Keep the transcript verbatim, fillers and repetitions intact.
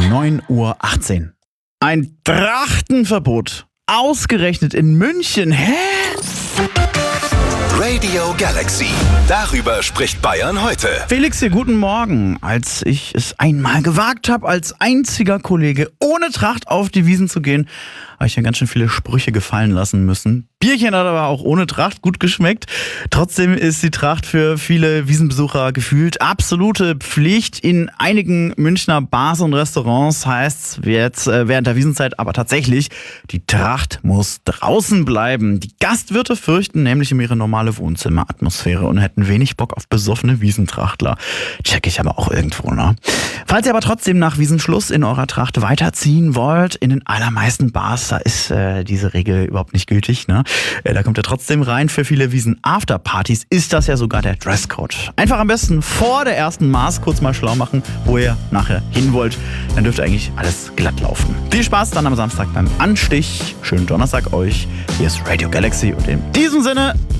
neun Uhr achtzehn. Ein Trachtenverbot. Ausgerechnet in München. Hä? Radio Galaxy. Darüber spricht Bayern heute. Felix hier, guten Morgen. Als ich es einmal gewagt habe, als einziger Kollege ohne Tracht auf die Wiesn zu gehen, habe ich ja ganz schön viele Sprüche gefallen lassen müssen. Bierchen hat aber auch ohne Tracht gut geschmeckt. Trotzdem ist die Tracht für viele Wiesnbesucher gefühlt absolute Pflicht. In einigen Münchner Bars und Restaurants heißt es jetzt äh, während der Wiesnzeit aber tatsächlich, die Tracht muss draußen bleiben. Die Gastwirte fürchten nämlich um ihre normale Wohnzimmeratmosphäre und hätten wenig Bock auf besoffene Wiesentrachtler. Check ich aber auch irgendwo, ne? Falls ihr aber trotzdem nach Wiesenschluss in eurer Tracht weiterziehen wollt, in den allermeisten Bars, da ist äh, diese Regel überhaupt nicht gültig, ne? Äh, da kommt ihr trotzdem rein. Für viele Wiesen-Afterpartys ist das ja sogar der Dresscode. Einfach am besten vor der ersten Maß kurz mal schlau machen, wo ihr nachher hin wollt. Dann dürfte eigentlich alles glatt laufen. Viel Spaß dann am Samstag beim Anstich. Schönen Donnerstag euch. Hier ist Radio Galaxy und in diesem Sinne